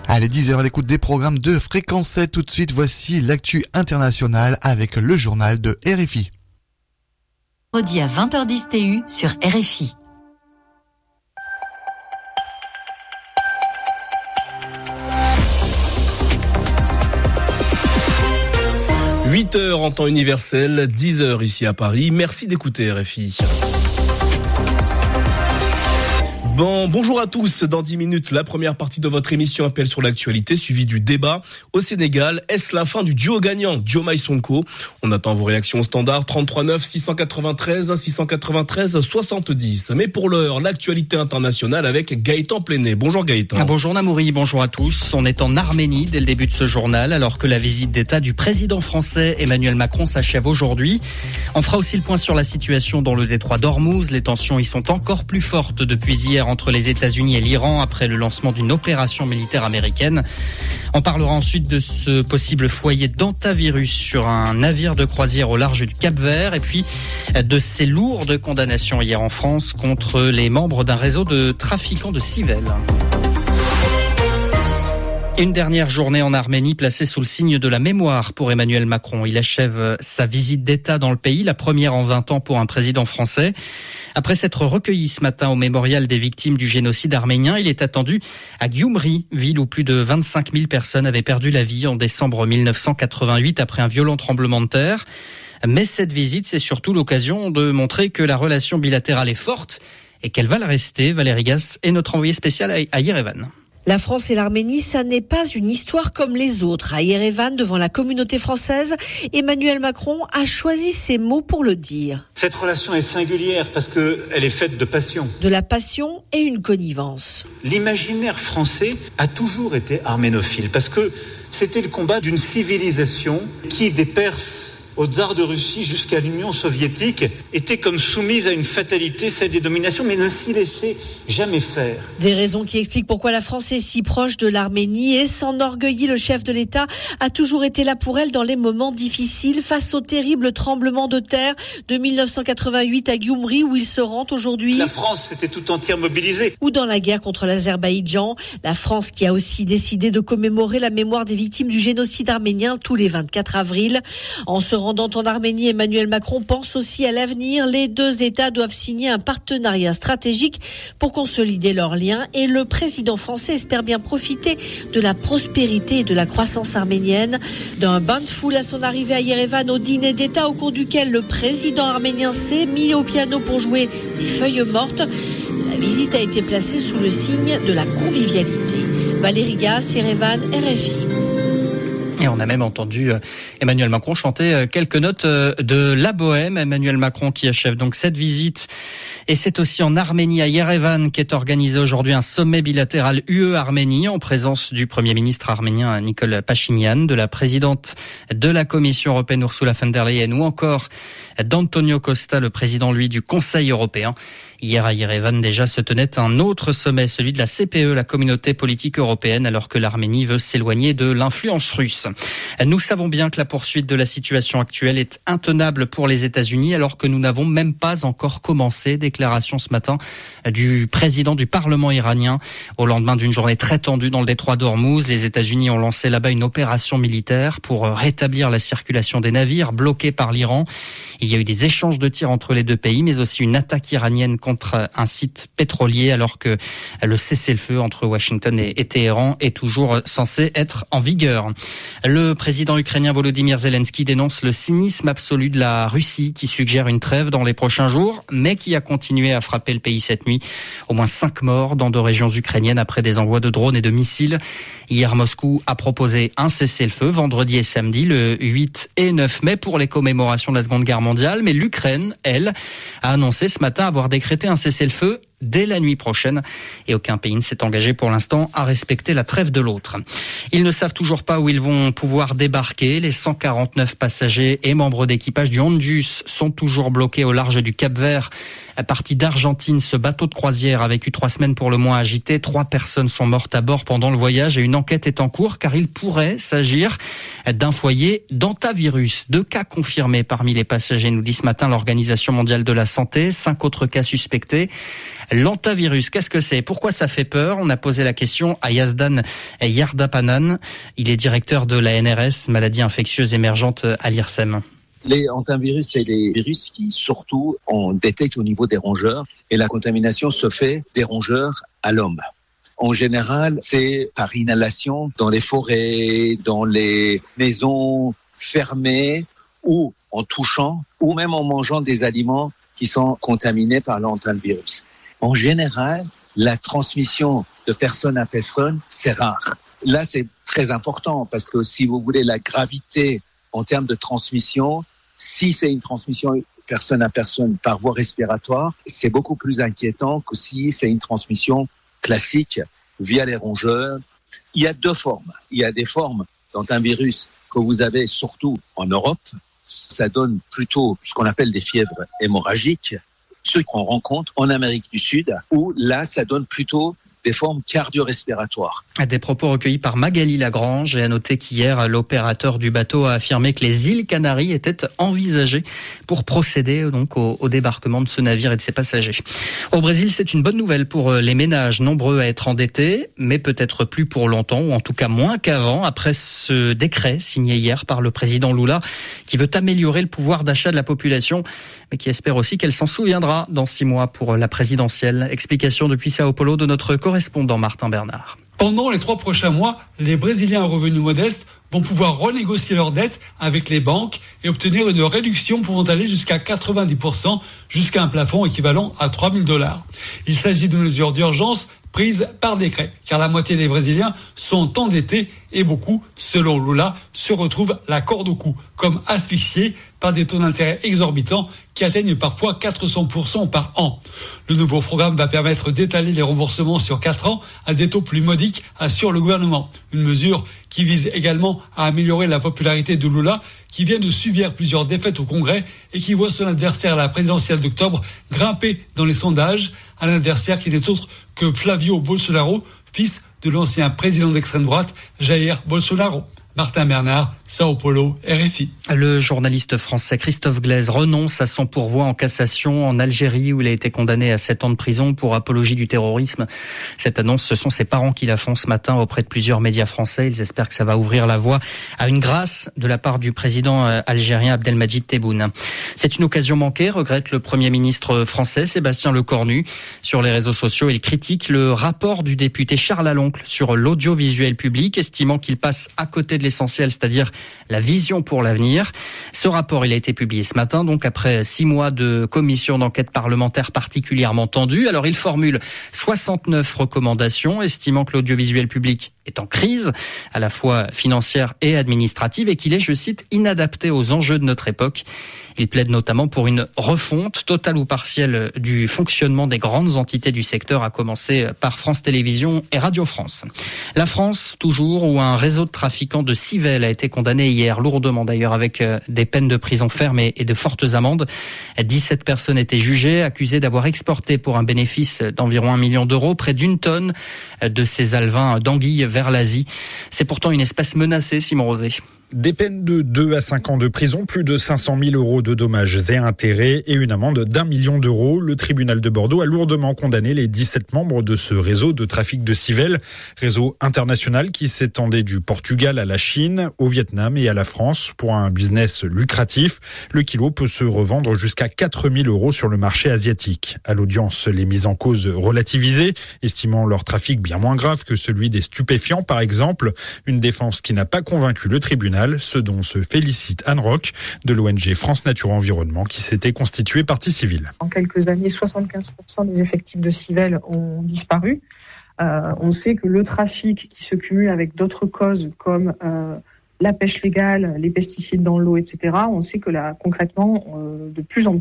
Allez, 10h à l'écoute des programmes de Fréquence 7. Tout de suite, voici l'actu internationale avec le journal de RFI. Audi à 20h10 TU sur RFI. « 8h en temps universel, 10h ici à Paris. Merci d'écouter RFI. Bonjour à tous. Dans 10 minutes, la première partie de votre émission Appel sur l'actualité, suivie du débat. Au Sénégal, est-ce la fin du duo gagnant Diomaye Sonko? On attend vos réactions au standard 33 9 693 693 70. Mais pour l'heure, l'actualité internationale avec Gaëtan Pléné. Bonjour Gaëtan. Bonjour Namouri, bonjour à tous. On est en Arménie dès le début de ce journal, alors que la visite d'État du président français Emmanuel Macron s'achève aujourd'hui. On fera aussi le point sur la situation dans le détroit d'Ormuz. Les tensions y sont encore plus fortes depuis hier entre les États-Unis et l'Iran après le lancement d'une opération militaire américaine. On parlera ensuite de ce possible foyer d'hantavirus sur un navire de croisière au large du Cap-Vert et puis de ces lourdes condamnations hier en France contre les membres d'un réseau de trafiquants de civelles. Une dernière journée en Arménie placée sous le signe de la mémoire pour Emmanuel Macron. Il achève sa visite d'État dans le pays, la première en 20 ans pour un président français. Après s'être recueilli ce matin au mémorial des victimes du génocide arménien, il est attendu à Gyumri, ville où plus de 25 000 personnes avaient perdu la vie en décembre 1988 après un violent tremblement de terre. Mais cette visite, c'est surtout l'occasion de montrer que la relation bilatérale est forte et qu'elle va la rester. Valérie Gasse est notre envoyée spéciale à Yerevan. La France et l'Arménie, ça n'est pas une histoire comme les autres. À Yerevan, devant la communauté française, Emmanuel Macron a choisi ses mots pour le dire. Cette relation est singulière parce qu'elle est faite de passion. De la passion et une connivence. L'imaginaire français a toujours été arménophile parce que c'était le combat d'une civilisation qui, des Perses au tsar de Russie jusqu'à l'Union soviétique, était comme soumise à une fatalité, celle des dominations, mais ne s'y laissait jamais faire. Des raisons qui expliquent pourquoi la France est si proche de l'Arménie et s'enorgueillit. Le chef de l'État a toujours été là pour elle dans les moments difficiles face au terrible tremblement de terre de 1988 à Gyumri où il se rend aujourd'hui. La France s'était tout entière mobilisée. Ou dans la guerre contre l'Azerbaïdjan. La France qui a aussi décidé de commémorer la mémoire des victimes du génocide arménien tous les 24 avril. En se rendant en Arménie, Emmanuel Macron pense aussi à l'avenir. Les deux États doivent signer un partenariat stratégique pour consolider leurs liens et le président français espère bien profiter de la prospérité et de la croissance arménienne. D'un bain de foule à son arrivée à Yerevan au dîner d'État au cours duquel le président arménien s'est mis au piano pour jouer les feuilles mortes. La visite a été placée sous le signe de la convivialité. Valérie Gasse, Yerevan, RFI. Et on a même entendu Emmanuel Macron chanter quelques notes de la bohème. Emmanuel Macron qui achève donc cette visite. Et c'est aussi en Arménie, à Yerevan, qu'est organisé aujourd'hui un sommet bilatéral UE-Arménie en présence du Premier ministre arménien Nikol Pachinian, de la présidente de la Commission européenne Ursula von der Leyen ou encore d'Antonio Costa, le président, lui, du Conseil européen. Hier à Yerevan, déjà, se tenait un autre sommet, celui de la CPE, la communauté politique européenne, alors que l'Arménie veut s'éloigner de l'influence russe. Nous savons bien que la poursuite de la situation actuelle est intenable pour les États-Unis, alors que nous n'avons même pas encore commencé. Déclaration ce matin du président du Parlement iranien au lendemain d'une journée très tendue dans le détroit d'Ormuz. Les États-Unis ont lancé là-bas une opération militaire pour rétablir la circulation des navires bloqués par l'Iran. Il y a eu des échanges de tirs entre les deux pays, mais aussi une attaque iranienne contre un site pétrolier, alors que le cessez-le-feu entre Washington et Téhéran est toujours censé être en vigueur. Le président ukrainien Volodymyr Zelensky dénonce le cynisme absolu de la Russie qui suggère une trêve dans les prochains jours, mais qui a continué à frapper le pays cette nuit. Au moins 5 morts dans 2 régions ukrainiennes après des envois de drones et de missiles. Hier, Moscou a proposé un cessez-le-feu vendredi et samedi, le 8 et 9 mai, pour les commémorations de la Seconde Guerre mondiale. Mais l'Ukraine, elle, a annoncé ce matin avoir décrété un cessez-le-feu dès la nuit prochaine. Et aucun pays ne s'est engagé pour l'instant à respecter la trêve de l'autre. Ils ne savent toujours pas où ils vont pouvoir débarquer. Les 149 passagers et membres d'équipage du Hondius sont toujours bloqués au large du Cap-Vert. Parti d'Argentine, ce bateau de croisière a vécu 3 semaines pour le moins agité. 3 personnes sont mortes à bord pendant le voyage et une enquête est en cours car il pourrait s'agir d'un foyer d'hantavirus. 2 cas confirmés parmi les passagers, nous dit ce matin l'Organisation mondiale de la santé. 5 autres cas suspectés. L'hantavirus, qu'est-ce que c'est ? Pourquoi ça fait peur ? On a posé la question à Yazdan Yardapanan. Il est directeur de la NRS, maladie infectieuse émergente à l'IRSEM. Les hantavirus, c'est les virus qui, surtout, on détecte au niveau des rongeurs et la contamination se fait des rongeurs à l'homme. En général, c'est par inhalation dans les forêts, dans les maisons fermées ou en touchant ou même en mangeant des aliments qui sont contaminés par l'hantavirus. En général, la transmission de personne à personne, c'est rare. Là, c'est très important parce que si vous voulez la gravité en termes de transmission, si c'est une transmission personne à personne par voie respiratoire, c'est beaucoup plus inquiétant que si c'est une transmission classique via les rongeurs. Il y a deux formes. Il y a des formes d'hantavirus que vous avez surtout en Europe. Ça donne plutôt ce qu'on appelle des fièvres hémorragiques, ceux qu'on rencontre en Amérique du Sud, où là, ça donne plutôt des formes cardio-respiratoires. Des propos recueillis par Magali Lagrange et à noter qu'hier, l'opérateur du bateau a affirmé que les îles Canaries étaient envisagées pour procéder donc au débarquement de ce navire et de ses passagers. Au Brésil, c'est une bonne nouvelle pour les ménages nombreux à être endettés, mais peut-être plus pour longtemps, ou en tout cas moins qu'avant, après ce décret signé hier par le président Lula, qui veut améliorer le pouvoir d'achat de la population, mais qui espère aussi qu'elle s'en souviendra dans 6 mois pour la présidentielle. Explication depuis Sao Paulo de notre correspondant Martin Bernard. Pendant les 3 prochains mois, les Brésiliens à revenus modestes vont pouvoir renégocier leurs dettes avec les banques et obtenir une réduction pouvant aller jusqu'à 90%, jusqu'à un plafond équivalent à $3 000. Il s'agit d'une mesure d'urgence prise par décret, car la moitié des Brésiliens sont endettés et beaucoup, selon Lula, se retrouvent la corde au cou, comme asphyxiés par des taux d'intérêt exorbitants qui atteignent parfois 400% par an. Le nouveau programme va permettre d'étaler les remboursements sur 4 ans à des taux plus modiques, assure le gouvernement. Une mesure qui vise également à améliorer la popularité de Lula, qui vient de subir plusieurs défaites au Congrès et qui voit son adversaire à la présidentielle d'octobre grimper dans les sondages, un adversaire qui n'est autre que Flavio Bolsonaro, fils de l'ancien président d'extrême droite, Jair Bolsonaro. Martin Bernard, Sao Paulo, RFI. Le journaliste français Christophe Glaise renonce à son pourvoi en cassation en Algérie où il a été condamné à 7 ans de prison pour apologie du terrorisme. Cette annonce, ce sont ses parents qui la font ce matin auprès de plusieurs médias français. Ils espèrent que ça va ouvrir la voie à une grâce de la part du président algérien Abdelmadjid Tebboune. C'est une occasion manquée, regrette le Premier ministre français Sébastien Lecornu. Sur les réseaux sociaux, il critique le rapport du député Charles Laloncle sur l'audiovisuel public, estimant qu'il passe à côté de l'essentiel, c'est-à-dire la vision pour l'avenir. Ce rapport, il a été publié ce matin, donc après 6 mois de commission d'enquête parlementaire particulièrement tendue. Alors, il formule 69 recommandations, estimant que l'audiovisuel public est en crise, à la fois financière et administrative, et qu'il est, je cite, inadapté aux enjeux de notre époque. Il plaide notamment pour une refonte totale ou partielle du fonctionnement des grandes entités du secteur, à commencer par France Télévisions et Radio France. La France, toujours, où un réseau de trafiquants de civelles a été condamné hier, lourdement d'ailleurs, avec des peines de prison ferme et de fortes amendes. 17 personnes étaient jugées, accusées d'avoir exporté pour un bénéfice d'environ 1 million d'euros près d'1 tonne de ces alevins d'anguilles vers l'Asie. C'est pourtant une espèce menacée, Simon Rosé. Des peines de 2 à 5 ans de prison, plus de 500 000 euros de dommages et intérêts et une amende d'1 million d'euros. Le tribunal de Bordeaux a lourdement condamné les 17 membres de ce réseau de trafic de civelles. Réseau international qui s'étendait du Portugal à la Chine, au Vietnam et à la France pour un business lucratif. Le kilo peut se revendre jusqu'à 4 000 euros sur le marché asiatique. À l'audience, les mises en cause relativisées, estimant leur trafic bien moins grave que celui des stupéfiants par exemple. Une défense qui n'a pas convaincu le tribunal. Ce dont se félicite Anne Roch de l'ONG France Nature Environnement qui s'était constituée partie civile. En quelques années, 75% des effectifs de civelles ont disparu. On sait que le trafic qui se cumule avec d'autres causes comme la pêche légale, les pesticides dans l'eau, etc., on sait que là, concrètement, de plus en